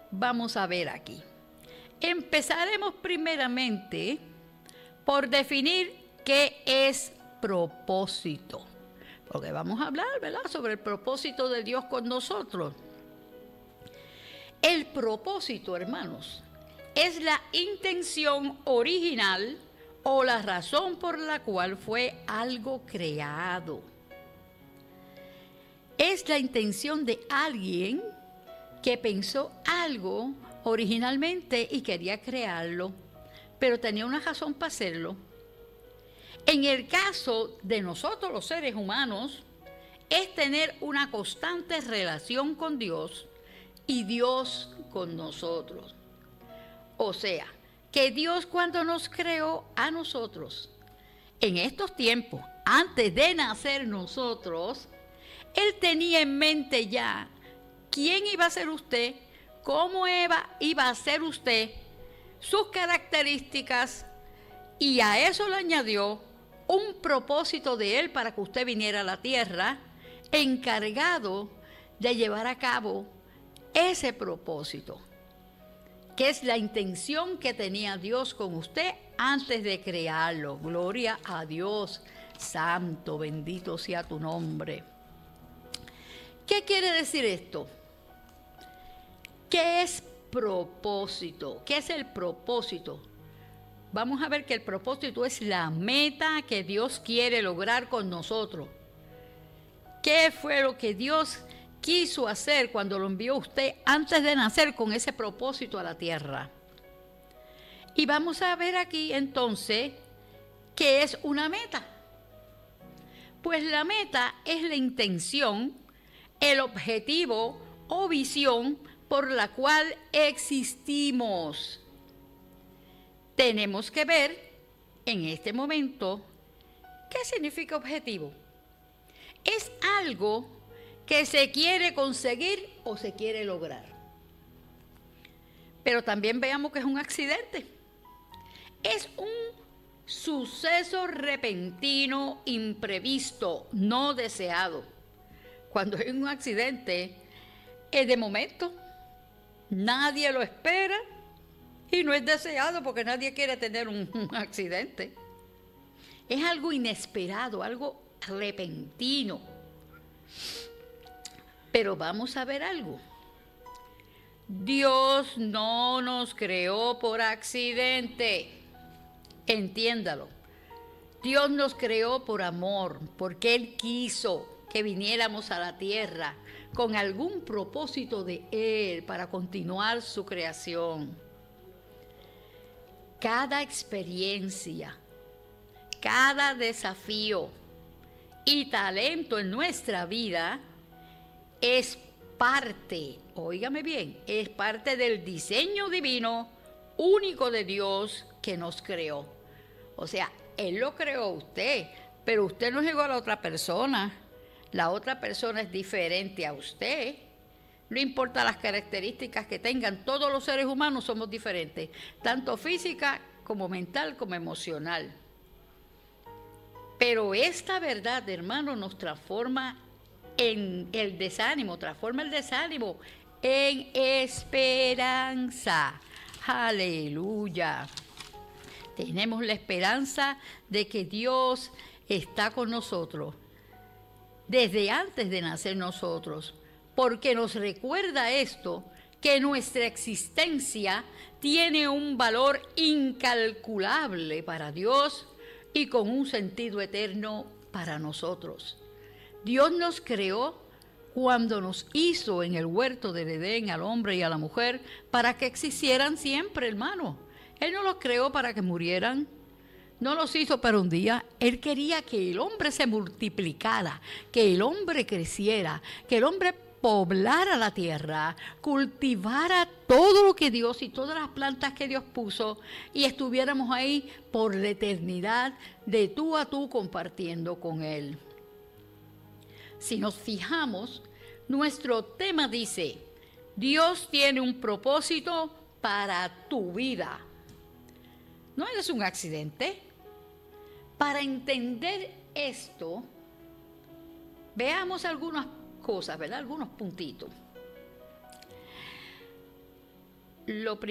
vamos a ver aquí. Empezaremos primeramente por definir qué es propósito. Porque vamos a hablar, ¿verdad?, sobre el propósito de Dios con nosotros. El propósito, hermanos, es la intención original o la razón por la cual fue algo creado. Es la intención de alguien que pensó algo originalmente y quería crearlo, pero tenía una razón para hacerlo. En el caso de nosotros los seres humanos, es tener una constante relación con Dios y Dios con nosotros. O sea, que Dios cuando nos creó a nosotros, en estos tiempos, antes de nacer nosotros, Él tenía en mente ya quién iba a ser usted, cómo iba a ser usted, sus características, y a eso le añadió un propósito de Él para que usted viniera a la tierra, encargado de llevar a cabo ese propósito, que es la intención que tenía Dios con usted antes de crearlo. Gloria a Dios, santo, bendito sea tu nombre. ¿Qué quiere decir esto? ¿Qué es propósito? ¿Qué es el propósito? Vamos a ver que el propósito es la meta que Dios quiere lograr con nosotros. ¿Qué fue lo que Dios quiso hacer cuando lo envió usted antes de nacer con ese propósito a la tierra? Y vamos a ver aquí entonces qué es una meta. Pues la meta es la intención, el objetivo o visión por la cual existimos. Tenemos que ver en este momento qué significa objetivo. Es algo que se quiere conseguir o se quiere lograr. Pero también veamos que es un accidente. Es un suceso repentino, imprevisto, no deseado. Cuando hay un accidente, es de momento. Nadie lo espera y no es deseado porque nadie quiere tener un accidente. Es algo inesperado, algo repentino. Pero vamos a ver algo. Dios no nos creó por accidente. Entiéndalo. Dios nos creó por amor, porque Él quiso que viniéramos a la tierra con algún propósito de Él para continuar su creación. Cada experiencia, cada desafío y talento en nuestra vida es parte, óigame bien, es parte del diseño divino único de Dios que nos creó. O sea, Él lo creó a usted, pero usted no es igual a otra persona. La otra persona es diferente a usted. No importa las características que tengan, todos los seres humanos somos diferentes, tanto física como mental como emocional. Pero esta verdad, hermano, nos transforma en el desánimo, transforma el desánimo en esperanza. Aleluya. Tenemos la esperanza de que Dios está con nosotros desde antes de nacer nosotros, porque nos recuerda esto, que nuestra existencia tiene un valor incalculable para Dios y con un sentido eterno para nosotros. Dios nos creó cuando nos hizo en el huerto del Edén al hombre y a la mujer para que existieran siempre, hermano. Él no los creó para que murieran. No los hizo para un día. Él quería que el hombre se multiplicara, que el hombre creciera, que el hombre poblara la tierra, cultivara todo lo que Dios y todas las plantas que Dios puso y estuviéramos ahí por la eternidad de tú a tú compartiendo con Él. Si nos fijamos, nuestro tema dice, Dios tiene un propósito para tu vida. No es un accidente. Para entender esto, veamos algunas cosas, ¿verdad? Algunos puntitos. lo